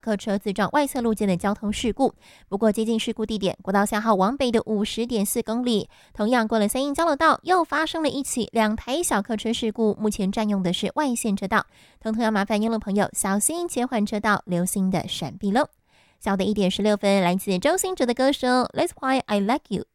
客车自撞外侧路肩的交通事故。不过接近事故地点国道3号往北的50.4公里，同样过了三义交流道，又发生了一起2台小客车事故，目前占用的是外线车道，通通要麻烦用路朋友小心切换车道，留心的闪避喽。下午的1点16分，来自周兴哲的歌声《That's Why I Like You》